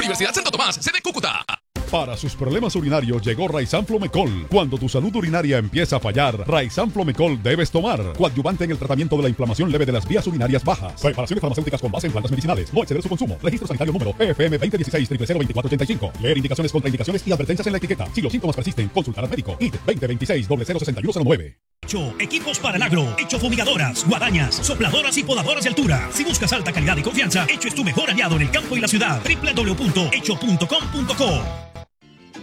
Universidad Santo Tomás, sede Cúcuta. Para sus problemas urinarios llegó Raizan Flomecol. Cuando tu salud urinaria empieza a fallar, Raizan Flomecol debes tomar. Coadyuvante en el tratamiento de la inflamación leve de las vías urinarias bajas. Preparaciones farmacéuticas con base en plantas medicinales. No exceder su consumo. Registro sanitario número PFM 2016-002485. Leer indicaciones, contraindicaciones y advertencias en la etiqueta. Si los síntomas persisten, consultar al médico. IT 2026-006109. Equipos para el agro. Hecho fumigadoras, guadañas, sopladoras y podadoras de altura. Si buscas alta calidad y confianza, Hecho es tu mejor aliado en el campo y la ciudad. www.hecho.com.co